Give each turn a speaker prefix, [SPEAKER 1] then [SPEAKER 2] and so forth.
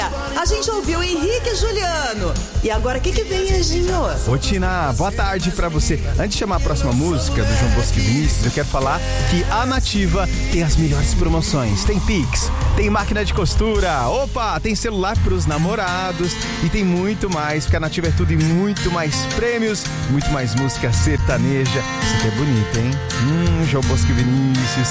[SPEAKER 1] A gente ouviu Henrique e Juliano. E agora o que vem, Anjinho?
[SPEAKER 2] Ô, Tina, boa tarde pra você. Antes de chamar a próxima música do João Bosco e Vinícius, eu quero falar que a Nativa tem as melhores promoções. Tem Pix, tem máquina de costura, opa, tem celular pros namorados e tem muito mais, porque a Nativa é tudo e muito mais prêmios, muito mais música sertaneja. Isso aqui é bonito, hein? João Bosco e Vinícius.